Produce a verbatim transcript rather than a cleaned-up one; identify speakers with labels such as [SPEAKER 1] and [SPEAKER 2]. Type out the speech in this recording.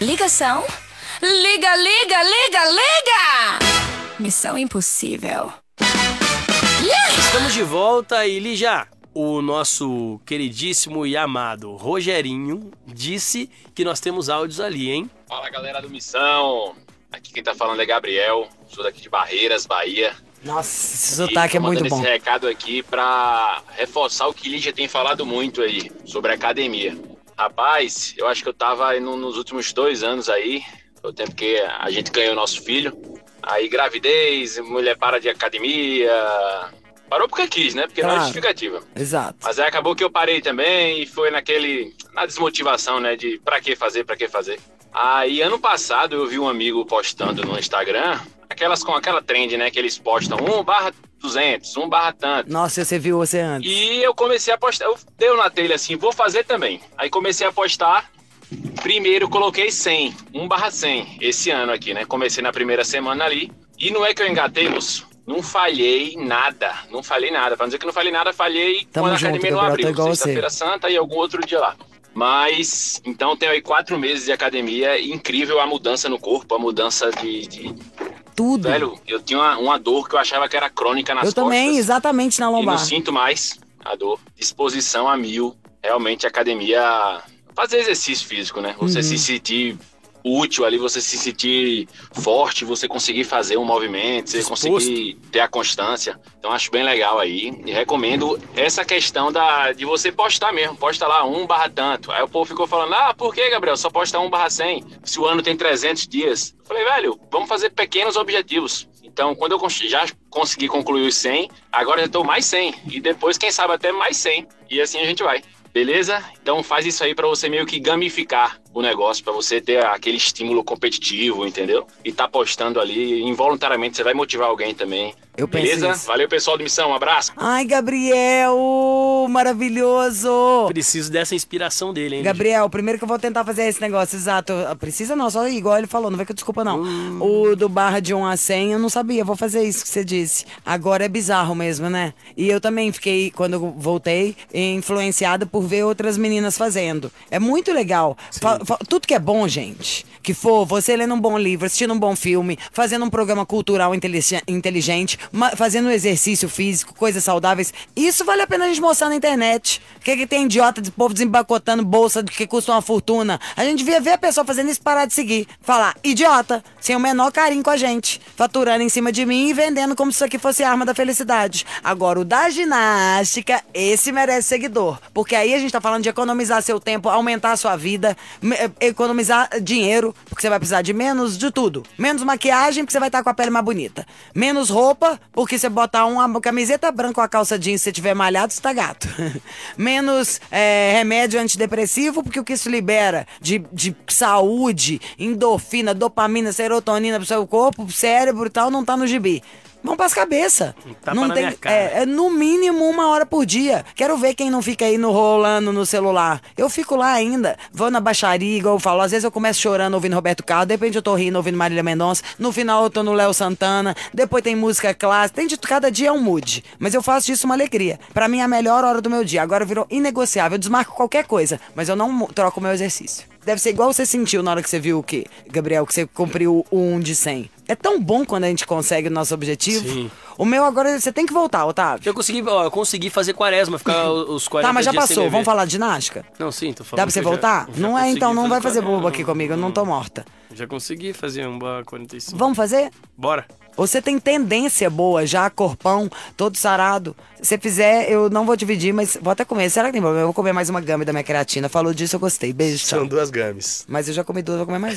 [SPEAKER 1] Ligação? Liga, liga, liga, liga! Missão impossível. Yeah!
[SPEAKER 2] Estamos de volta e, Lígia, o nosso queridíssimo e amado Rogerinho disse que nós temos áudios ali, hein?
[SPEAKER 3] Fala, galera do Missão. Aqui quem tá falando é Gabriel, sou daqui de Barreiras, Bahia.
[SPEAKER 4] Nossa, esse sotaque é muito bom.
[SPEAKER 3] Tô mandando esse recado aqui pra reforçar o que Lígia tem falado muito aí, sobre academia. Rapaz, eu acho que eu tava aí no, nos últimos dois anos aí, o tempo que a gente ganhou nosso filho. Aí gravidez, mulher para de academia... Parou porque quis, né? Porque
[SPEAKER 4] Claro.
[SPEAKER 3] não é justificativa.
[SPEAKER 4] Exato.
[SPEAKER 3] Mas aí acabou que eu parei também e foi naquele... Na desmotivação, né? De pra que fazer, pra que fazer. Aí ano passado eu vi um amigo postando no Instagram, aquelas com aquela trend, né? Que eles postam um barra duzentos, um barra tanto.
[SPEAKER 4] Nossa, você viu você antes.
[SPEAKER 3] E eu comecei a postar, eu dei na telha assim, vou fazer também. Aí comecei a postar, primeiro coloquei cem, um barra cem, esse ano aqui, né? Comecei na primeira semana ali. E não é que eu engatei, moço. Não falhei nada, não falhei nada. Pra não dizer que não falhei nada, falhei
[SPEAKER 4] Tamo
[SPEAKER 3] quando a
[SPEAKER 4] junto,
[SPEAKER 3] academia não
[SPEAKER 4] Gabriel, tô
[SPEAKER 3] abriu.
[SPEAKER 4] igual você.
[SPEAKER 3] Sexta-feira Santa e algum outro dia lá. Mas, então tenho aí quatro meses de academia. Incrível a mudança no corpo, a mudança de... de...
[SPEAKER 4] Tudo.
[SPEAKER 3] Velho, eu tinha uma, uma dor que eu achava que era crônica nas
[SPEAKER 4] Eu
[SPEAKER 3] costas.
[SPEAKER 4] também, exatamente na
[SPEAKER 3] E não
[SPEAKER 4] lombar.
[SPEAKER 3] sinto mais a dor. Disposição a mil. Realmente, academia... Fazer exercício físico, né? Você
[SPEAKER 4] Uhum.
[SPEAKER 3] se sentir útil ali, você se sentir forte, você conseguir fazer um movimento, você
[SPEAKER 2] Disposto.
[SPEAKER 3] conseguir ter a constância. Então, acho bem legal aí. E recomendo essa questão da, de você postar mesmo. Posta lá um barra tanto. Aí o povo ficou falando, ah, por que, Gabriel? Só posta um barra cem. Se o ano tem trezentos dias. Eu falei, velho, vamos fazer pequenos objetivos. Então, quando eu cons- já consegui concluir os cem, agora já estou mais cem. E depois, quem sabe, até mais cem. E assim a gente vai. Beleza? Então faz isso aí pra você meio que gamificar o negócio, pra você ter aquele estímulo competitivo, entendeu? E tá postando ali, involuntariamente você vai motivar alguém também.
[SPEAKER 4] Eu penso
[SPEAKER 3] Beleza?
[SPEAKER 4] isso.
[SPEAKER 3] Valeu, pessoal do Missão, um abraço.
[SPEAKER 4] Ai, Gabriel, maravilhoso.
[SPEAKER 2] Preciso dessa inspiração dele, hein? Lígia?
[SPEAKER 4] Gabriel, primeiro que eu vou tentar fazer esse negócio, exato. Precisa não, só igual ele falou, não vai que desculpa não.
[SPEAKER 2] Hum.
[SPEAKER 4] O do barra de um a cem, eu não sabia, vou fazer isso que você disse. Agora é bizarro mesmo, né? E eu também fiquei, quando eu voltei, influenciada por ver outras meninas fazendo. É muito legal. Fa- fa- tudo que é bom, gente, que for você lendo um bom livro, assistindo um bom filme, fazendo um programa cultural inteligen- inteligente, ma- fazendo um exercício físico, coisas saudáveis, isso vale a pena a gente mostrar na internet. O que, que tem idiota de povo desembacotando bolsa de que custa uma fortuna? A gente devia ver a pessoa fazendo isso e parar de seguir. Falar, idiota, sem o menor carinho com a gente, faturando em cima de mim e vendendo como se isso aqui fosse arma da felicidade. Agora, o da ginástica, esse merece seguidor. Porque aí a gente tá falando de economizar seu tempo, aumentar a sua vida, me- eh, economizar dinheiro, porque você vai precisar de menos de tudo. Menos maquiagem, porque você vai estar com a pele mais bonita. Menos roupa, porque você botar uma camiseta branca ou a calça jeans, se você tiver malhado, você tá gato. Menos eh, remédio antidepressivo, porque o que isso libera de, de saúde, endorfina, dopamina, serotonina pro seu corpo, pro cérebro e tal, não tá no gibi. Vamos pras cabeça.
[SPEAKER 2] Um tapa na minha cara.
[SPEAKER 4] É, é no mínimo uma hora por dia. Quero ver quem não fica aí no rolando no celular. Eu fico lá ainda. Vou na baixaria, igual eu falo. Às vezes eu começo chorando ouvindo Roberto Carlos. De repente eu tô rindo ouvindo Marília Mendonça. No final eu tô no Léo Santana. Depois tem música clássica. Tem de cada dia é um mood. Mas eu faço disso uma alegria. Pra mim é a melhor hora do meu dia. Agora virou inegociável. Eu desmarco qualquer coisa. Mas eu não mo- troco o meu exercício. Deve ser igual você sentiu na hora que você viu o quê, Gabriel? Que você cumpriu o um de cem. É tão bom quando a gente consegue o nosso objetivo.
[SPEAKER 2] Sim.
[SPEAKER 4] O meu agora, você tem que voltar, Otávio.
[SPEAKER 2] Eu consegui, ó, eu consegui fazer quaresma, ficar os quarenta
[SPEAKER 4] Tá, mas já
[SPEAKER 2] dias sem
[SPEAKER 4] passou.
[SPEAKER 2] beber.
[SPEAKER 4] Vamos falar de ginástica?
[SPEAKER 2] Não, sim, tô falando.
[SPEAKER 4] Dá pra você
[SPEAKER 2] que eu já-
[SPEAKER 4] voltar?
[SPEAKER 2] já
[SPEAKER 4] Não é,
[SPEAKER 2] consegui
[SPEAKER 4] então não vai fazer
[SPEAKER 2] quaresma.
[SPEAKER 4] bobo aqui comigo. Eu não tô morta.
[SPEAKER 2] Já consegui fazer um bar quarenta e cinco.
[SPEAKER 4] Vamos fazer?
[SPEAKER 2] Bora.
[SPEAKER 4] Você tem tendência boa já, corpão, todo sarado. Se você fizer, eu não vou dividir, mas vou até comer. Será que tem problema? Eu vou comer mais uma gama da minha creatina. Falou disso, eu gostei. Beijo, tchau.
[SPEAKER 2] São duas games.
[SPEAKER 4] Mas eu já comi duas, vou comer mais